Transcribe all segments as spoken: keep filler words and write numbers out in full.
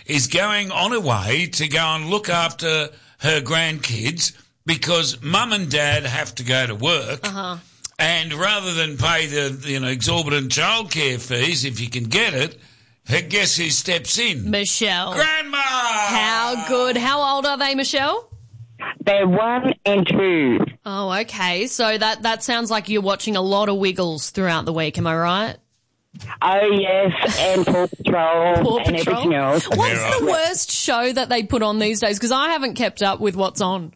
is going on her way to go and look after her grandkids because mum and dad have to go to work. Uh-huh. And rather than pay the, you know, exorbitant childcare fees, if you can get it, guess who steps in? Michelle. Grandma! How good. How old are they, Michelle? They're one and two. Oh, okay. So that, that sounds like you're watching a lot of Wiggles throughout the week, am I right? Oh, yes, and Paw Patrol Paw and Patrol? everything else. What's Yeah, the right. worst show that they put on these days? Because I haven't kept up with what's on.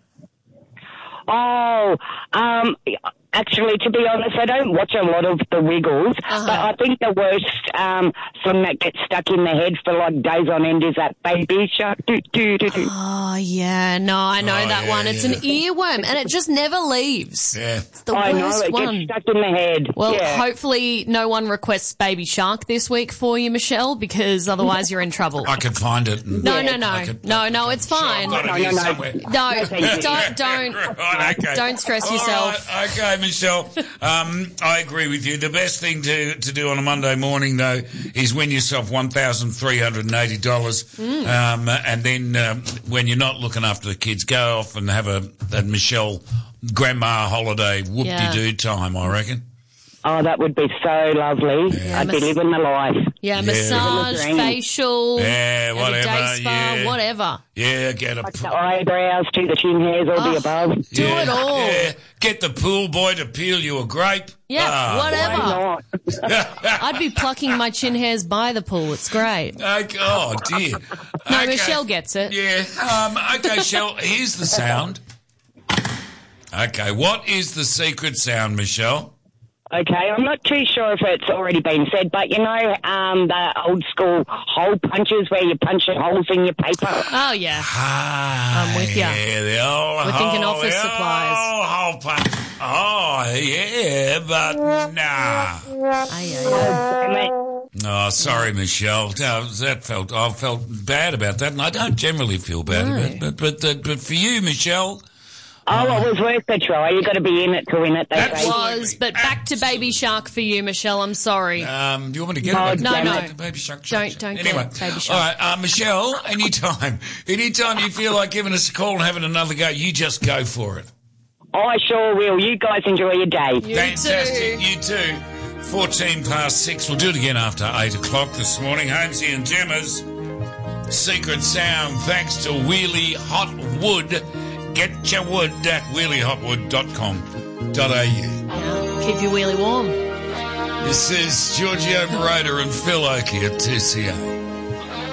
Oh, um, actually, to be honest, I don't watch a lot of the Wiggles, Uh-huh. but I think the worst um, song that gets stuck in the head for like days on end is that Baby Shark. Doo, doo, doo, doo. Oh, yeah. No, I know Oh, that yeah, one. It's yeah. an earworm and it just never leaves. Yeah. It's the I know, worst it one. gets stuck in the head. Well, yeah. hopefully no one requests Baby Shark this week for you, Michelle, because otherwise you're in trouble. I could find it. No, no, no. I could- No, no, it's Sure, fine. I've got it No, here no, no. somewhere. No, don't, don't, Right, okay. don't stress All yourself. right, okay, Michelle. Um, I agree with you. The best thing to, to do on a Monday morning, though, is win yourself one thousand three hundred eighty dollars. Mm. Um, and then um, when you're not looking after the kids, go off and have a, a Michelle grandma holiday whoop-de-doo time, I reckon. Oh, that would be so lovely. Yeah, I'd mas- be living the life. Yeah, Yeah. massage, Dream. facial, Yeah, have a whatever, day spa, yeah. whatever. Yeah, get a... Like the eyebrows, do the chin hairs, all Oh. the above. Do yeah, it all. Yeah. Get the pool boy to peel you a grape. Yeah, Ah. whatever. Why not? I'd be plucking my chin hairs by the pool. It's great. Okay, oh, dear. No, Okay. Michelle gets it. Yeah. Um, okay, Shell, here's the sound. Okay, what is the secret sound, Michelle? Okay, I'm not too sure if it's already been said, but you know, um, the old school hole punches where you punch your holes in your paper. Oh, yeah. Ah, I'm with ya. Yeah, the old We're thinking hole, office the supplies. old hole punch. Oh, yeah, but nah. Ay, ay, ay. Damn it. Oh, sorry, Michelle. No, that felt I felt bad about that, and I don't generally feel bad No. about it. But but uh, but for you, Michelle, Oh, it was worth a try. You got to be in it to win it, they say. Absolutely. Was, but back to Baby Shark for you, Michelle. I'm sorry. um, do you want me to get No, it? no, Baby- no. Baby shark, Don't- shark, don't shark. get Anyway, Baby Shark. all right, uh, Michelle. Anytime, anytime you feel like giving us a call and having another go, you just go for it. I sure will. You guys enjoy your day. You Fantastic, too. you too. Fourteen past six. We'll do it again after eight o'clock this morning. Holmesy and Gemma's Secret Sound. Thanks to Wheelie Hot Wood. Get your wood at wheelie hot wood dot com dot a u. Yeah, keep your wheelie warm. This is Giorgio Moroder and Phil Oakey at two C A.